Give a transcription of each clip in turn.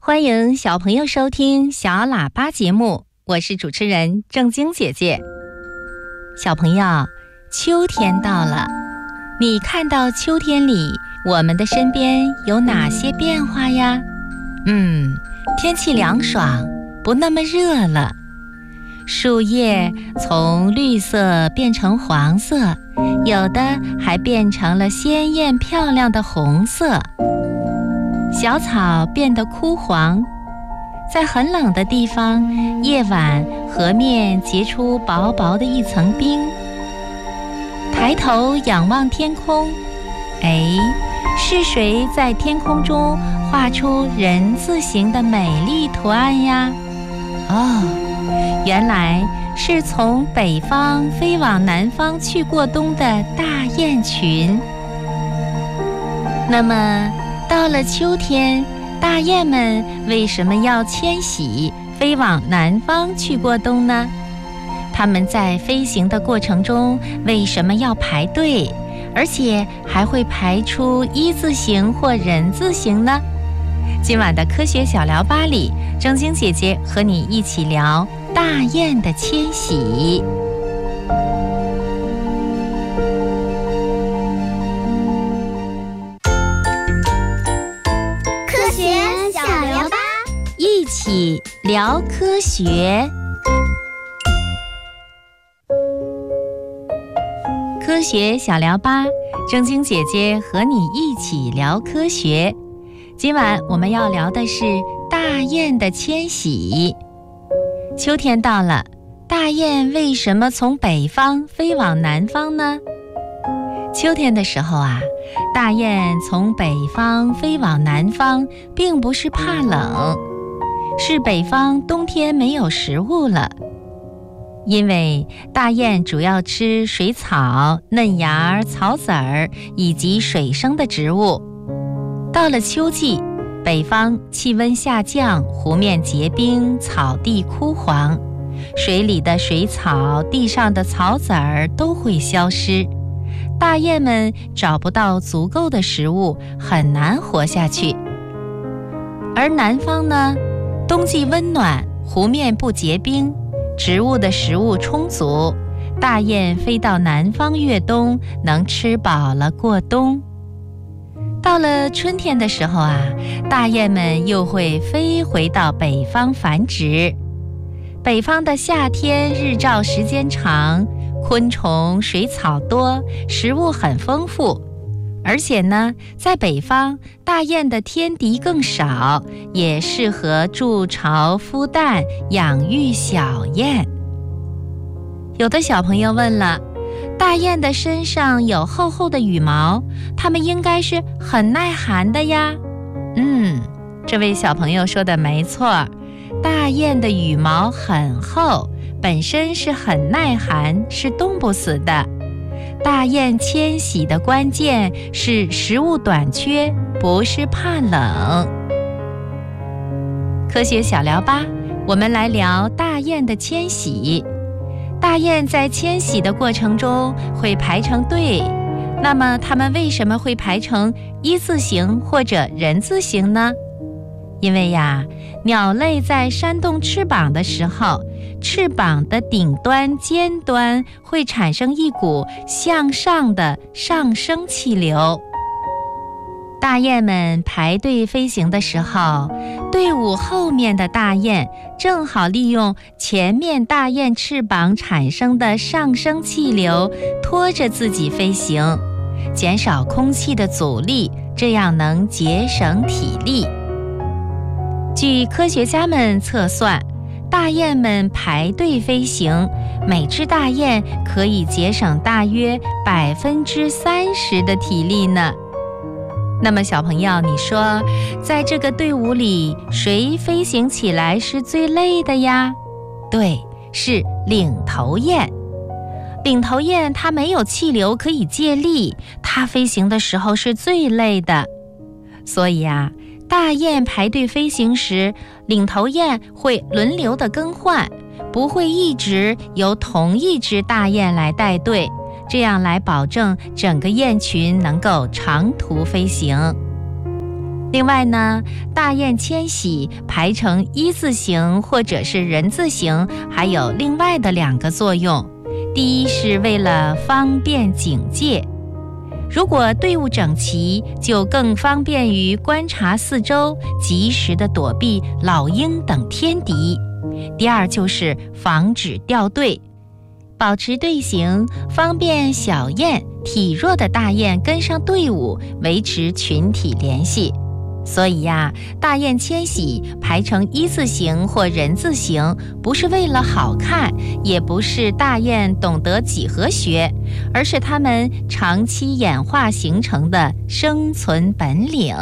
欢迎小朋友收听小喇叭节目，我是主持人正晶姐姐。小朋友，秋天到了，你看到秋天里我们的身边有哪些变化呀？天气凉爽，不那么热了。树叶从绿色变成黄色，有的还变成了鲜艳漂亮的红色。小草变得枯黄，在很冷的地方，夜晚河面结出薄薄的一层冰。抬头仰望天空，是谁在天空中画出人字形的美丽图案呀？原来是从北方飞往南方去过冬的大雁群。那么到了秋天，大雁们为什么要迁徙飞往南方去过冬呢？它们在飞行的过程中为什么要排队，而且还会排出一字形或人字形呢？今晚的科学小聊吧里，正晶姐姐和你一起聊大雁的迁徙。 科学小聊吧， 一起聊科学。科学小聊吧，正晶姐姐和你一起聊科学。今晚我们要聊的是大雁的迁徙。秋天到了，大雁为什么从北方飞往南方呢？秋天的时候啊，大雁从北方飞往南方，并不是怕冷，是北方冬天没有食物了。因为大雁主要吃水草、嫩芽、草籽儿以及水生的植物。到了秋季，北方气温下降，湖面结冰，草地枯黄，水里的水草、地上的草籽儿都会消失，大雁们找不到足够的食物，很难活下去。而南方呢，冬季温暖，湖面不结冰，植物的食物充足，大雁飞到南方越冬，能吃饱了过冬。到了春天的时候啊，大雁们又会飞回到北方繁殖。北方的夏天日照时间长，昆虫、水草多，食物很丰富。而且呢，在北方，大雁的天敌更少，也适合筑巢、孵蛋、养育小雁。有的小朋友问了，大雁的身上有厚厚的羽毛，它们应该是很耐寒的呀。这位小朋友说的没错，大雁的羽毛很厚，本身是很耐寒，是冻不死的。大雁迁徙的关键是食物短缺，不是怕冷。科学小聊吧，我们来聊大雁的迁徙。大雁在迁徙的过程中会排成队，那么它们为什么会排成一字形或者人字形呢？因为呀，鸟类在扇动翅膀的时候，翅膀的顶端、尖端会产生一股向上的上升气流。大雁们排队飞行的时候，队伍后面的大雁正好利用前面大雁翅膀产生的上升气流拖着自己飞行，减少空气的阻力，这样能节省体力。据科学家们测算，大雁们排队飞行，每只大雁可以节省大约30%的体力呢。那么小朋友，你说在这个队伍里，谁飞行起来是最累的呀？对，是领头雁。领头雁它没有气流可以借力，它飞行的时候是最累的。所以啊，大雁排队飞行时，领头雁会轮流的更换，不会一直由同一只大雁来带队，这样来保证整个雁群能够长途飞行。 另外呢，大雁迁徙排成一字形或者是人字形，还有另外的2个作用。第一是为了方便警戒，如果队伍整齐，就更方便于观察四周，及时的躲避老鹰等天敌。第二就是防止掉队，保持队形，方便小雁、体弱的大雁跟上队伍，维持群体联系。所以呀，大雁迁徙排成一字形或人字形，不是为了好看，也不是大雁懂得几何学，而是它们长期演化形成的生存本领。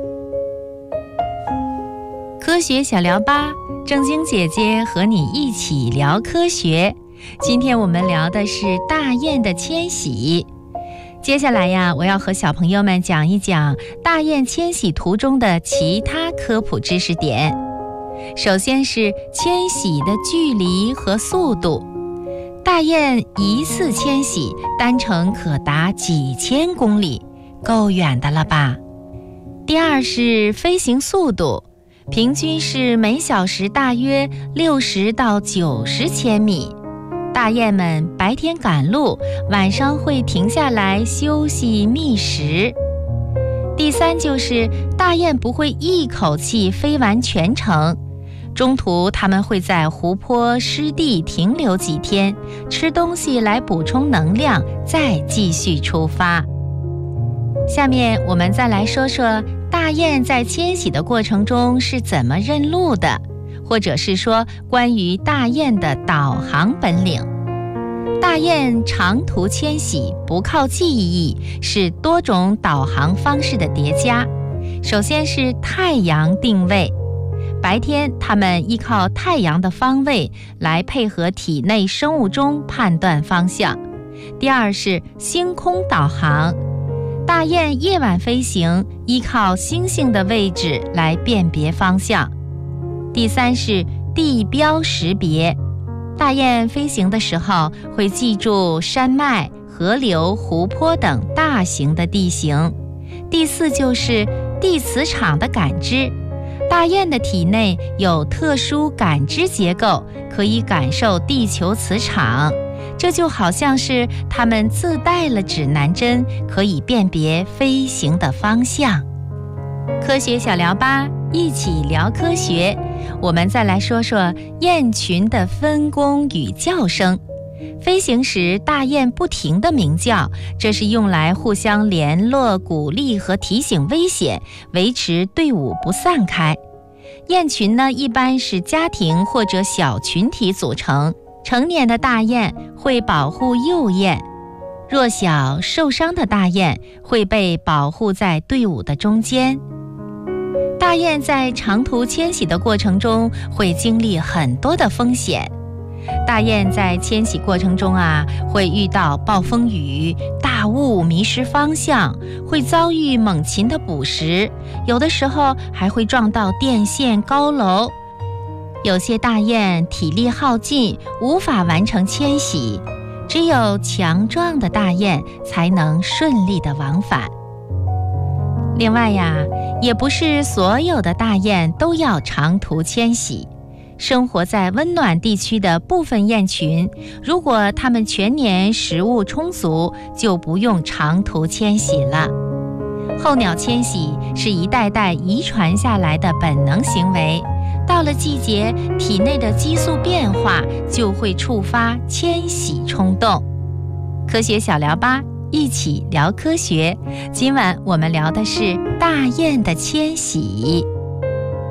科学小聊吧，正晶姐姐和你一起聊科学。今天我们聊的是大雁的迁徙。接下来呀，我要和小朋友们讲一讲大雁迁徙途中的其他科普知识点。首先是迁徙的距离和速度，大雁一次迁徙单程可达几千公里，够远的了吧？第二是飞行速度，平均是每小时大约60到90千米。大雁们白天赶路，晚上会停下来休息觅食。第三就是大雁不会一口气飞完全程，中途它们会在湖泊、湿地停留几天，吃东西来补充能量，再继续出发。下面我们再来说说大雁在迁徙的过程中是怎么认路的，或者是说关于大雁的导航本领。大雁长途迁徙不靠记忆，是多种导航方式的叠加。首先是太阳定位，白天它们依靠太阳的方位来配合体内生物钟判断方向。第二是星空导航，大雁夜晚飞行依靠星星的位置来辨别方向。第三是地标识别，大雁飞行的时候会记住山脉、河流、湖泊等大型的地形。第四就是地磁场的感知，大雁的体内有特殊感知结构，可以感受地球磁场，这就好像是它们自带了指南针，可以辨别飞行的方向。科学小聊吧，一起聊科学。我们再来说说雁群的分工与叫声。飞行时，大雁不停地鸣叫，这是用来互相联络、鼓励和提醒危险，维持队伍不散开。雁群呢，一般是家庭或者小群体组成，成年的大雁会保护幼雁，弱小受伤的大雁会被保护在队伍的中间。大雁在长途迁徙的过程中会经历很多的风险。大雁在迁徙过程中会遇到暴风雨、大雾迷失方向，会遭遇猛禽的捕食，有的时候还会撞到电线、高楼。有些大雁体力耗尽，无法完成迁徙，只有强壮的大雁才能顺利的往返。另外也不是所有的大雁都要长途迁徙。生活在温暖地区的部分雁群，如果它们全年食物充足，就不用长途迁徙了。候鸟迁徙是一代代遗传下来的本能行为，到了季节，体内的激素变化就会触发迁徙冲动。科学小聊吧，一起聊科学。今晚我们聊的是大雁的迁徙。